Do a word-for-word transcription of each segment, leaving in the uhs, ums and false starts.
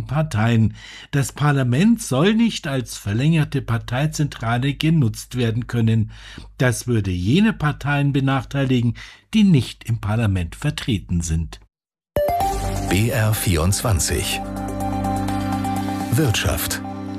den Parteien. Das Parlament soll nicht als verlängerte Parteizentrale genutzt werden können. Das würde jene Parteien benachteiligen, die nicht im Parlament vertreten sind. B R vierundzwanzig Wirtschaft.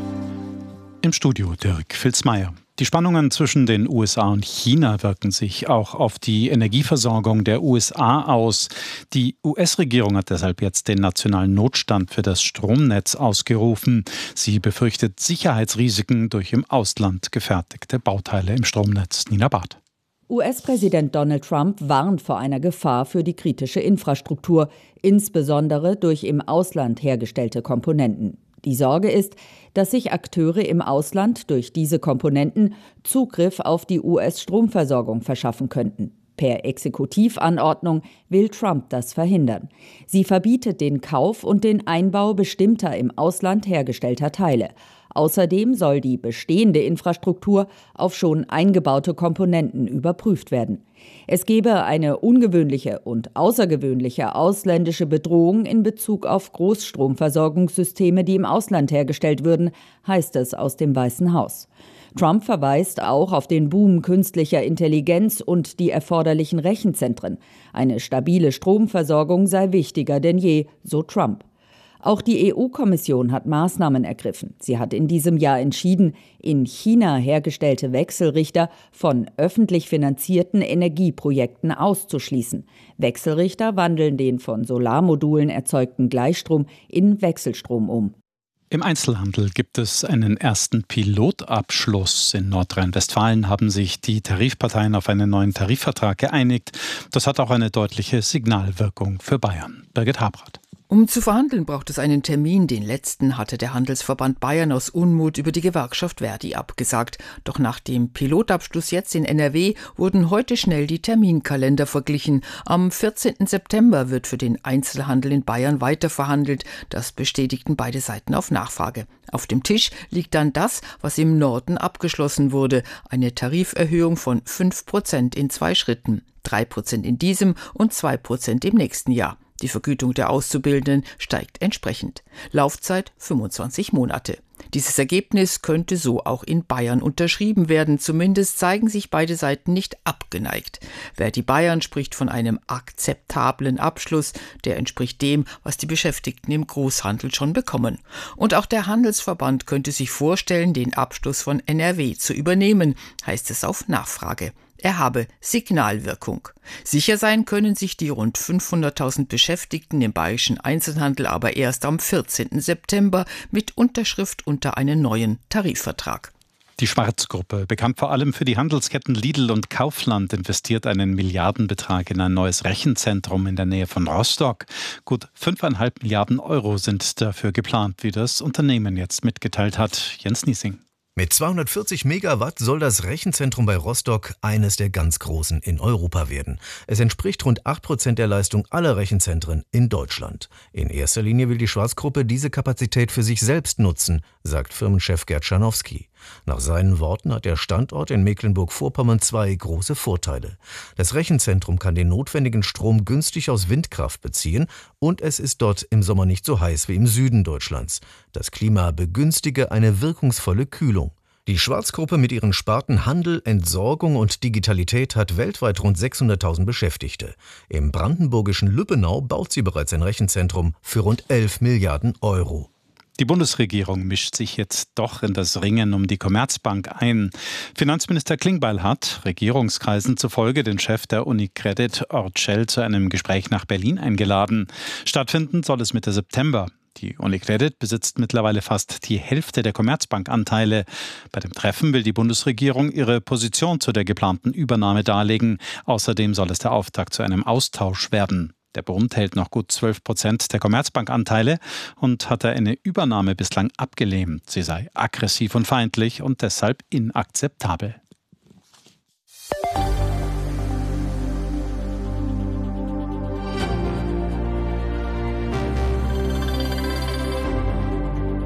Im Studio Dirk Filzmeier. Die Spannungen zwischen den U S A und China wirken sich auch auf die Energieversorgung der U S A aus. Die U S-Regierung hat deshalb jetzt den nationalen Notstand für das Stromnetz ausgerufen. Sie befürchtet Sicherheitsrisiken durch im Ausland gefertigte Bauteile im Stromnetz. Nina Barth. U S-Präsident Donald Trump warnt vor einer Gefahr für die kritische Infrastruktur, insbesondere durch im Ausland hergestellte Komponenten. Die Sorge ist, dass sich Akteure im Ausland durch diese Komponenten Zugriff auf die U S-Stromversorgung verschaffen könnten. Per Exekutivanordnung will Trump das verhindern. Sie verbietet den Kauf und den Einbau bestimmter im Ausland hergestellter Teile. Außerdem soll die bestehende Infrastruktur auf schon eingebaute Komponenten überprüft werden. Es gebe eine ungewöhnliche und außergewöhnliche ausländische Bedrohung in Bezug auf Großstromversorgungssysteme, die im Ausland hergestellt würden, heißt es aus dem Weißen Haus. Trump verweist auch auf den Boom künstlicher Intelligenz und die erforderlichen Rechenzentren. Eine stabile Stromversorgung sei wichtiger denn je, so Trump. Auch die E U-Kommission hat Maßnahmen ergriffen. Sie hat in diesem Jahr entschieden, in China hergestellte Wechselrichter von öffentlich finanzierten Energieprojekten auszuschließen. Wechselrichter wandeln den von Solarmodulen erzeugten Gleichstrom in Wechselstrom um. Im Einzelhandel gibt es einen ersten Pilotabschluss. In Nordrhein-Westfalen haben sich die Tarifparteien auf einen neuen Tarifvertrag geeinigt. Das hat auch eine deutliche Signalwirkung für Bayern. Birgit Habrath. Um zu verhandeln, braucht es einen Termin. Den letzten hatte der Handelsverband Bayern aus Unmut über die Gewerkschaft Verdi abgesagt. Doch nach dem Pilotabschluss jetzt in N R W wurden heute schnell die Terminkalender verglichen. Am vierzehnten September wird für den Einzelhandel in Bayern weiter verhandelt. Das bestätigten beide Seiten auf Nachfrage. Auf dem Tisch liegt dann das, was im Norden abgeschlossen wurde. Eine Tariferhöhung von fünf Prozent in zwei Schritten. drei Prozent in diesem und zwei Prozent im nächsten Jahr. Die Vergütung der Auszubildenden steigt entsprechend. Laufzeit fünfundzwanzig Monate. Dieses Ergebnis könnte so auch in Bayern unterschrieben werden. Zumindest zeigen sich beide Seiten nicht abgeneigt. Verdi Bayern spricht von einem akzeptablen Abschluss. Der entspricht dem, was die Beschäftigten im Großhandel schon bekommen. Und auch der Handelsverband könnte sich vorstellen, den Abschluss von N R W zu übernehmen, heißt es auf Nachfrage. Er habe Signalwirkung. Sicher sein können sich die rund fünfhunderttausend Beschäftigten im bayerischen Einzelhandel aber erst am vierzehnten September mit Unterschrift unter einen neuen Tarifvertrag. Die Schwarz-Gruppe, bekannt vor allem für die Handelsketten Lidl und Kaufland, investiert einen Milliardenbetrag in ein neues Rechenzentrum in der Nähe von Rostock. Gut fünfeinhalb Milliarden Euro sind dafür geplant, wie das Unternehmen jetzt mitgeteilt hat. Jens Niesing. Mit zweihundertvierzig Megawatt soll das Rechenzentrum bei Rostock eines der ganz großen in Europa werden. Es entspricht rund acht Prozent der Leistung aller Rechenzentren in Deutschland. In erster Linie will die Schwarz-Gruppe diese Kapazität für sich selbst nutzen, sagt Firmenchef Gerd Schanowski. Nach seinen Worten hat der Standort in Mecklenburg-Vorpommern zwei große Vorteile. Das Rechenzentrum kann den notwendigen Strom günstig aus Windkraft beziehen und es ist dort im Sommer nicht so heiß wie im Süden Deutschlands. Das Klima begünstige eine wirkungsvolle Kühlung. Die Schwarz-Gruppe mit ihren Sparten Handel, Entsorgung und Digitalität hat weltweit rund sechshunderttausend Beschäftigte. Im brandenburgischen Lübbenau baut sie bereits ein Rechenzentrum für rund elf Milliarden Euro. Die Bundesregierung mischt sich jetzt doch in das Ringen um die Commerzbank ein. Finanzminister Klingbeil hat, Regierungskreisen zufolge, den Chef der UniCredit Orcel zu einem Gespräch nach Berlin eingeladen. Stattfinden soll es Mitte September. Die UniCredit besitzt mittlerweile fast die Hälfte der Commerzbank-Anteile. Bei dem Treffen will die Bundesregierung ihre Position zu der geplanten Übernahme darlegen. Außerdem soll es der Auftakt zu einem Austausch werden. Der Bund hält noch gut zwölf Prozent der Commerzbank-Anteile und hatte eine Übernahme bislang abgelehnt. Sie sei aggressiv und feindlich und deshalb inakzeptabel.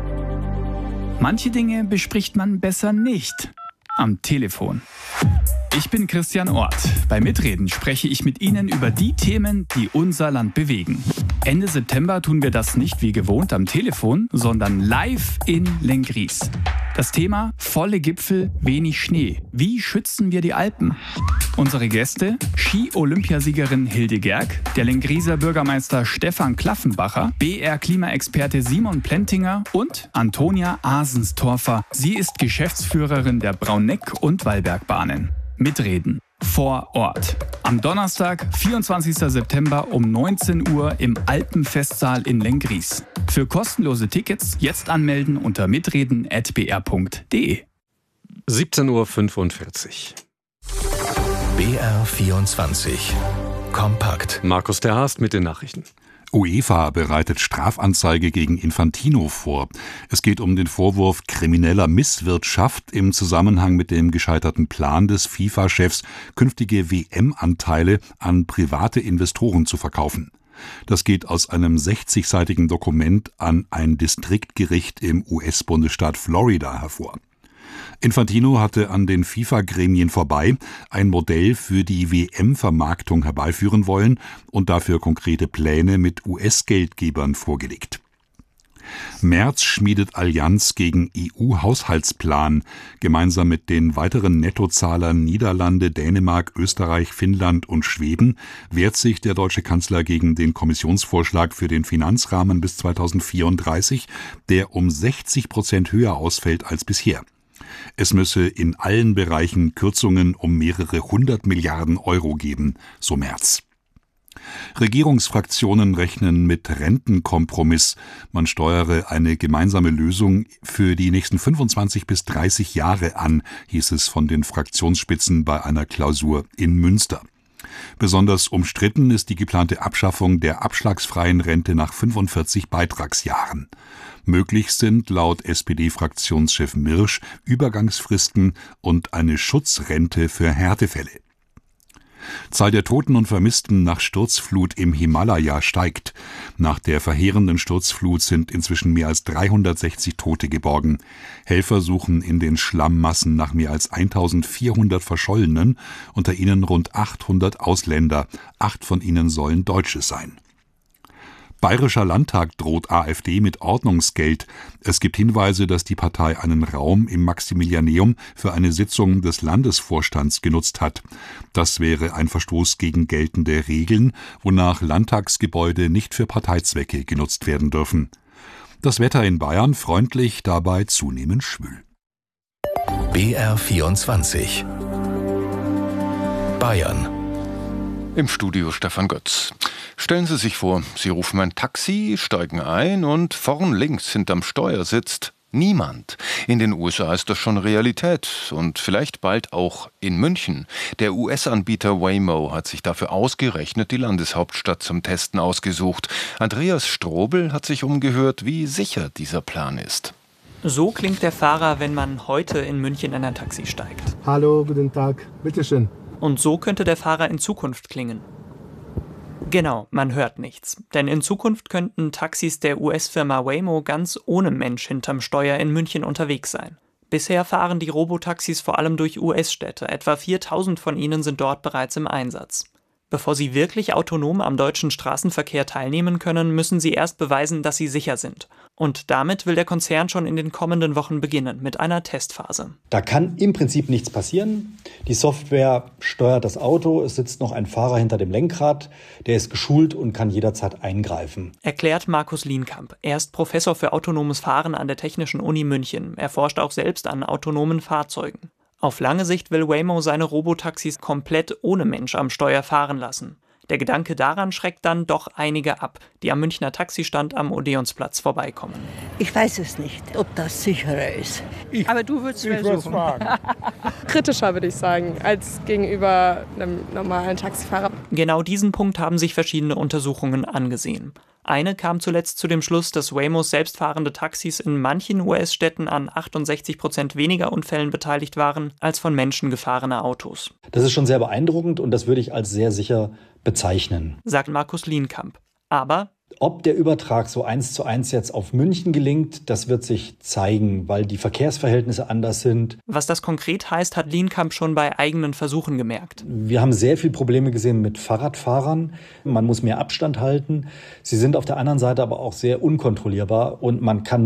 Manche Dinge bespricht man besser nicht am Telefon. Ich bin Christian Ort. Bei Mitreden spreche ich mit Ihnen über die Themen, die unser Land bewegen. Ende September tun wir das nicht wie gewohnt am Telefon, sondern live in Lenggries. Das Thema: volle Gipfel, wenig Schnee. Wie schützen wir die Alpen? Unsere Gäste: Ski-Olympiasiegerin Hilde Gerg, der Lengrieser Bürgermeister Stefan Klaffenbacher, B R-Klimaexperte Simon Plentinger und Antonia Asenstorfer. Sie ist Geschäftsführerin der Brauneck- und Wallbergbahnen. Mitreden vor Ort. Am Donnerstag, vierundzwanzigsten September um neunzehn Uhr im Alpenfestsaal in Lenggries. Für kostenlose Tickets jetzt anmelden unter mitreden at b r punkt d e. siebzehn Uhr fünfundvierzig. B R vierundzwanzig. Kompakt. Markus der Haast mit den Nachrichten. UEFA bereitet Strafanzeige gegen Infantino vor. Es geht um den Vorwurf krimineller Misswirtschaft im Zusammenhang mit dem gescheiterten Plan des FIFA-Chefs, künftige W M-Anteile an private Investoren zu verkaufen. Das geht aus einem sechzigseitigen Dokument an ein Distriktgericht im U S-Bundesstaat Florida hervor. Infantino hatte an den FIFA-Gremien vorbei ein Modell für die W M-Vermarktung herbeiführen wollen und dafür konkrete Pläne mit U S-Geldgebern vorgelegt. Merz schmiedet Allianz gegen E U-Haushaltsplan. Gemeinsam mit den weiteren Nettozahlern Niederlande, Dänemark, Österreich, Finnland und Schweden wehrt sich der deutsche Kanzler gegen den Kommissionsvorschlag für den Finanzrahmen bis zweitausendvierunddreißig, der um sechzig Prozent höher ausfällt als bisher. Es müsse in allen Bereichen Kürzungen um mehrere hundert Milliarden Euro geben, so Merz. Regierungsfraktionen rechnen mit Rentenkompromiss. Man steuere eine gemeinsame Lösung für die nächsten fünfundzwanzig bis dreißig Jahre an, hieß es von den Fraktionsspitzen bei einer Klausur in Münster. Besonders umstritten ist die geplante Abschaffung der abschlagsfreien Rente nach fünfundvierzig Beitragsjahren. Möglich sind laut S P D-Fraktionschef Mirsch Übergangsfristen und eine Schutzrente für Härtefälle. Zahl der Toten und Vermissten nach Sturzflut im Himalaya steigt. Nach der verheerenden Sturzflut sind inzwischen mehr als dreihundertsechzig Tote geborgen. Helfer suchen in den Schlammmassen nach mehr als eintausendvierhundert Verschollenen, unter ihnen rund achthundert Ausländer. Acht von ihnen sollen Deutsche sein. Bayerischer Landtag droht AfD mit Ordnungsgeld. Es gibt Hinweise, dass die Partei einen Raum im Maximilianeum für eine Sitzung des Landesvorstands genutzt hat. Das wäre ein Verstoß gegen geltende Regeln, wonach Landtagsgebäude nicht für Parteizwecke genutzt werden dürfen. Das Wetter in Bayern freundlich, dabei zunehmend schwül. B R vierundzwanzig. Bayern. Im Studio Stefan Götz. Stellen Sie sich vor, Sie rufen ein Taxi, steigen ein und vorn links hinterm Steuer sitzt niemand. In den U S A ist das schon Realität und vielleicht bald auch in München. Der U S-Anbieter Waymo hat sich dafür ausgerechnet die Landeshauptstadt zum Testen ausgesucht. Andreas Strobel hat sich umgehört, wie sicher dieser Plan ist. So klingt der Fahrer, wenn man heute in München in ein Taxi steigt. Hallo, guten Tag, bitteschön. Und so könnte der Fahrer in Zukunft klingen. Genau, man hört nichts. Denn in Zukunft könnten Taxis der U S-Firma Waymo ganz ohne Mensch hinterm Steuer in München unterwegs sein. Bisher fahren die Robotaxis vor allem durch U S-Städte. Etwa viertausend von ihnen sind dort bereits im Einsatz. Bevor sie wirklich autonom am deutschen Straßenverkehr teilnehmen können, müssen sie erst beweisen, dass sie sicher sind. Und damit will der Konzern schon in den kommenden Wochen beginnen, mit einer Testphase. Da kann im Prinzip nichts passieren. Die Software steuert das Auto, es sitzt noch ein Fahrer hinter dem Lenkrad, der ist geschult und kann jederzeit eingreifen. Erklärt Markus Lienkamp. Er ist Professor für autonomes Fahren an der Technischen Uni München. Er forscht auch selbst an autonomen Fahrzeugen. Auf lange Sicht will Waymo seine Robotaxis komplett ohne Mensch am Steuer fahren lassen. Der Gedanke daran schreckt dann doch einige ab, die am Münchner Taxistand am Odeonsplatz vorbeikommen. Ich weiß es nicht, ob das sicherer ist. Ich, Aber du würdest es versuchen. Kritischer, würde ich sagen, als gegenüber einem normalen Taxifahrer. Genau diesen Punkt haben sich verschiedene Untersuchungen angesehen. Eine kam zuletzt zu dem Schluss, dass Waymos selbstfahrende Taxis in manchen U S-Städten an achtundsechzig Prozent weniger Unfällen beteiligt waren als von Menschen gefahrene Autos. Das ist schon sehr beeindruckend und das würde ich als sehr sicher bezeichnen, sagt Markus Lienkamp. Aber Ob der Übertrag so eins zu eins jetzt auf München gelingt, das wird sich zeigen, weil die Verkehrsverhältnisse anders sind. Was das konkret heißt, hat Lienkamp schon bei eigenen Versuchen gemerkt. Wir haben sehr viele Probleme gesehen mit Fahrradfahrern. Man muss mehr Abstand halten. Sie sind auf der anderen Seite aber auch sehr unkontrollierbar und man kann